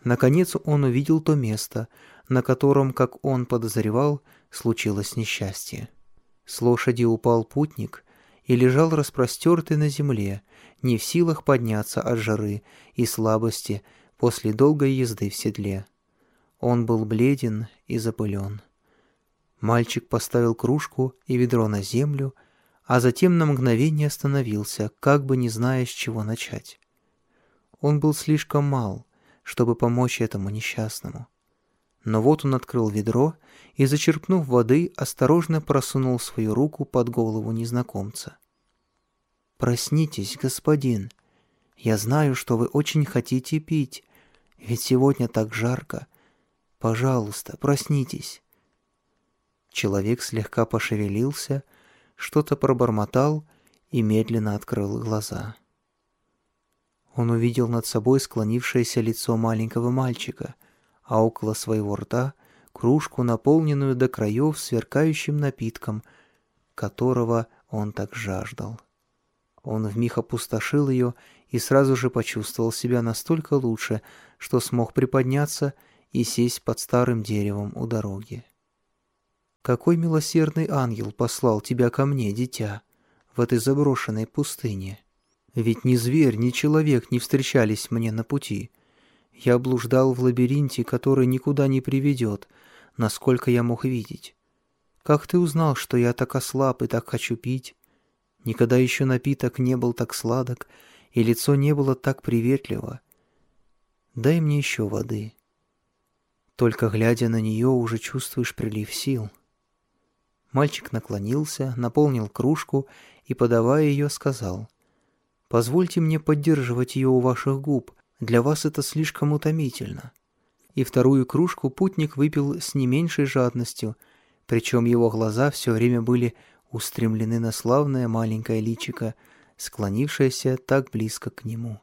Наконец он увидел то место, на котором, как он подозревал, случилось несчастье. С лошади упал путник и лежал распростертый на земле, не в силах подняться от жары и слабости после долгой езды в седле. Он был бледен и запылен. Мальчик поставил кружку и ведро на землю, а затем на мгновение остановился, как бы не зная, с чего начать. Он был слишком мал, чтобы помочь этому несчастному. Но вот он открыл ведро и, зачерпнув воды, осторожно просунул свою руку под голову незнакомца. «Проснитесь, господин. Я знаю, что вы очень хотите пить, ведь сегодня так жарко. Пожалуйста, проснитесь». Человек слегка пошевелился, что-то пробормотал и медленно открыл глаза. Он увидел над собой склонившееся лицо маленького мальчика, а около своего рта кружку, наполненную до краев сверкающим напитком, которого он так жаждал. Он вмиг опустошил ее и сразу же почувствовал себя настолько лучше, что смог приподняться и сесть под старым деревом у дороги. «Какой милосердный ангел послал тебя ко мне, дитя, в этой заброшенной пустыне? Ведь ни зверь, ни человек не встречались мне на пути. Я блуждал в лабиринте, который никуда не приведет, насколько я мог видеть. Как ты узнал, что я так ослаб и так хочу пить? Никогда еще напиток не был так сладок, и лицо не было так приветливо. Дай мне еще воды. Только глядя на нее, уже чувствуешь прилив сил». Мальчик наклонился, наполнил кружку и, подавая ее, сказал: «Позвольте мне поддерживать ее у ваших губ, для вас это слишком утомительно». И вторую кружку путник выпил с не меньшей жадностью, причем его глаза все время были устремлены на славное маленькое личико, склонившееся так близко к нему.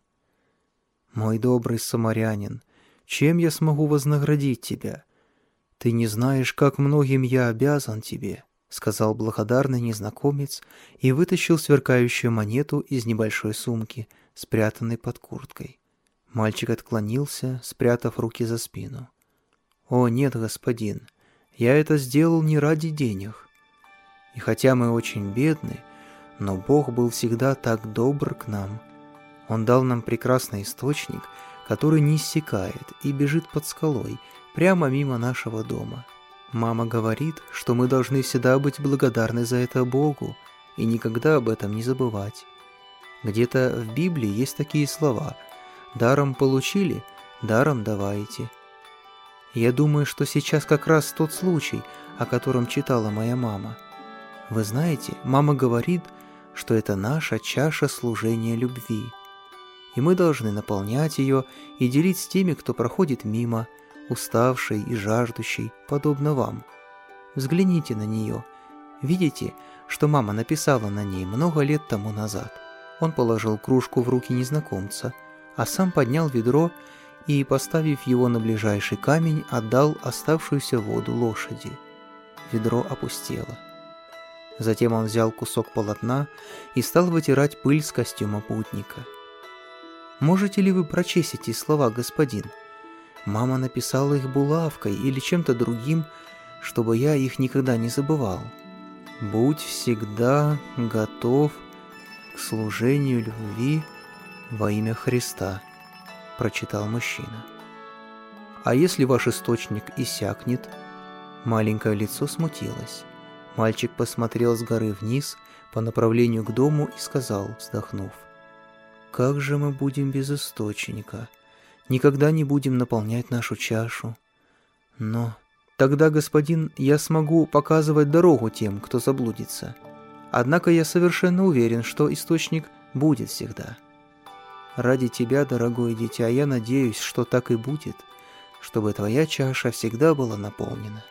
«Мой добрый самарянин, чем я смогу вознаградить тебя? Ты не знаешь, как многим я обязан тебе», — сказал благодарный незнакомец и вытащил сверкающую монету из небольшой сумки, спрятанной под курткой. Мальчик отклонился, спрятав руки за спину. «О, нет, господин, я это сделал не ради денег. И хотя мы очень бедны, но Бог был всегда так добр к нам. Он дал нам прекрасный источник, который не иссякает и бежит под скалой, прямо мимо нашего дома. Мама говорит, что мы должны всегда быть благодарны за это Богу и никогда об этом не забывать. Где-то в Библии есть такие слова: «Даром получили, даром давайте». Я думаю, что сейчас как раз тот случай, о котором читала моя мама. Вы знаете, мама говорит, что это наша чаша служения любви, и мы должны наполнять ее и делить с теми, кто проходит мимо, уставший и жаждущий, подобно вам. Взгляните на нее. Видите, что мама написала на ней много лет тому назад? Он положил кружку в руки незнакомца, а сам поднял ведро и, поставив его на ближайший камень, отдал оставшуюся воду лошади. Ведро опустело. Затем он взял кусок полотна и стал вытирать пыль с костюма путника. «Можете ли вы прочесть эти слова, господин? Мама написала их булавкой или чем-то другим, чтобы я их никогда не забывал. Будь всегда готов к служению любви во имя Христа», — прочитал мужчина. «А если ваш источник иссякнет?» Маленькое лицо смутилось. Мальчик посмотрел с горы вниз по направлению к дому и сказал, вздохнув: «Как же мы будем без источника? Никогда не будем наполнять нашу чашу. Но тогда, господин, я смогу показывать дорогу тем, кто заблудится. Однако я совершенно уверен, что источник будет всегда. Ради тебя, дорогое дитя, я надеюсь, что так и будет, чтобы твоя чаша всегда была наполнена».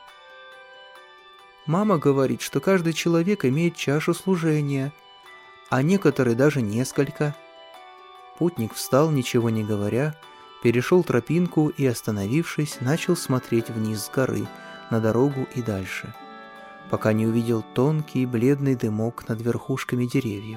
Мама говорит, что каждый человек имеет чашу служения, а некоторые даже несколько. Путник встал, ничего не говоря, перешел тропинку и, остановившись, начал смотреть вниз с горы, на дорогу и дальше, пока не увидел тонкий бледный дымок над верхушками деревьев.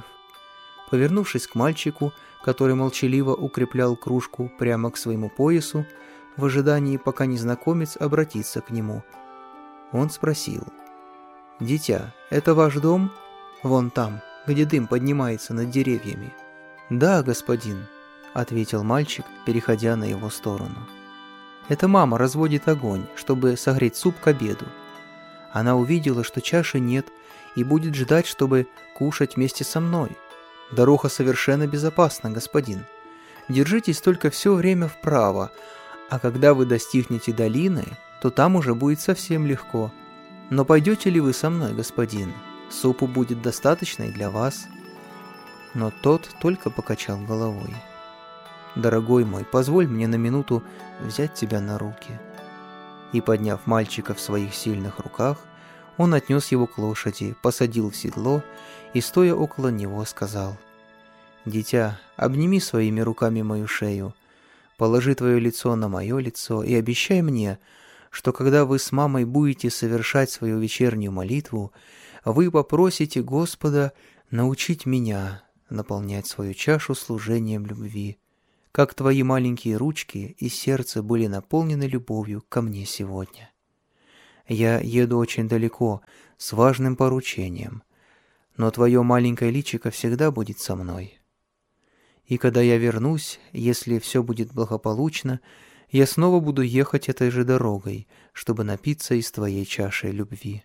Повернувшись к мальчику, который молчаливо укреплял кружку прямо к своему поясу, в ожидании, пока незнакомец обратится к нему. Он спросил: «Дитя, это ваш дом? Вон там, где дым поднимается над деревьями». «Да, господин», — ответил мальчик, переходя на его сторону. «Это мама разводит огонь, чтобы согреть суп к обеду. Она увидела, что чаши нет, и будет ждать, чтобы кушать вместе со мной. Дорога совершенно безопасна, господин. Держитесь только все время вправо, а когда вы достигнете долины, то там уже будет совсем легко. Но пойдете ли вы со мной, господин? Супу будет достаточно и для вас». Но тот только покачал головой. «Дорогой мой, позволь мне на минуту взять тебя на руки». И, подняв мальчика в своих сильных руках, он отнес его к лошади, посадил в седло и, стоя около него, сказал: «Дитя, обними своими руками мою шею, положи твое лицо на мое лицо и обещай мне, что когда вы с мамой будете совершать свою вечернюю молитву, вы попросите Господа научить меня наполнять свою чашу служением любви, как твои маленькие ручки и сердце были наполнены любовью ко мне сегодня. Я еду очень далеко, с важным поручением, но твое маленькое личико всегда будет со мной. И когда я вернусь, если все будет благополучно, я снова буду ехать этой же дорогой, чтобы напиться из твоей чаши любви».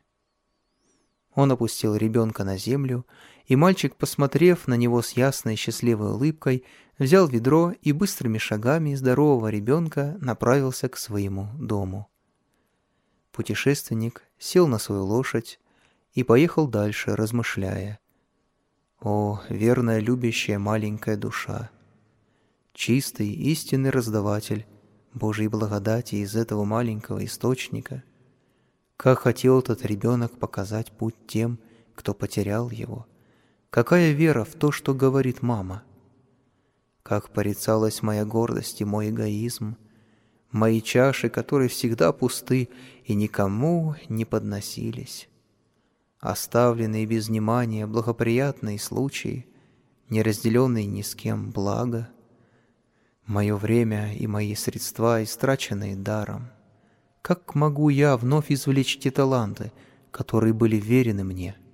Он опустил ребенка на землю, и мальчик, посмотрев на него с ясной счастливой улыбкой, взял ведро и быстрыми шагами здорового ребенка направился к своему дому. Путешественник сел на свою лошадь и поехал дальше, размышляя: «О, верная, любящая маленькая душа! Чистый, истинный раздаватель Божьей благодати из этого маленького источника! Как хотел этот ребенок показать путь тем, кто потерял его! Какая вера в то, что говорит мама! Как порицалась моя гордость и мой эгоизм, мои чаши, которые всегда пусты и никому не подносились! Оставленные без внимания благоприятные случаи, не разделенные ни с кем благо, мое время и мои средства, истраченные даром. Как могу я вновь извлечь те таланты, которые были верены мне?»